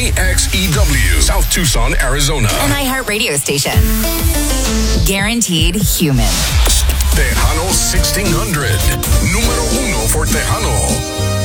KXEW, South Tucson, Arizona. An iHeartRadio station. Guaranteed human. Tejano 1600. Número 1 for Tejano.